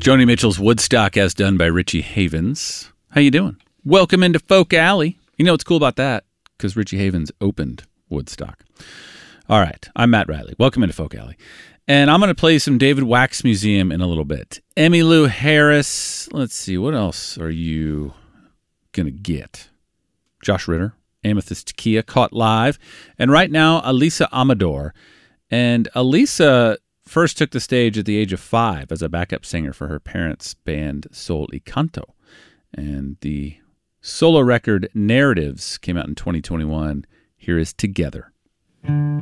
Joni Mitchell's Woodstock as done by Richie Havens. How you doing? Welcome into Folk Alley. You know what's cool about that? Because Richie Havens opened Woodstock. All right, I'm Matt Riley. Welcome into Folk Alley. And I'm going to play some David Wax Museum in a little bit. Emmylou Harris. Let's see, what else are you going to get? Josh Ritter, Amethyst Kia, Caught Live. And right now, Alisa Amador. And Alisa first took the stage at the age of 5 as a backup singer for her parents' band Sol y Canto. And the solo record Narratives came out in 2021. Here is Together.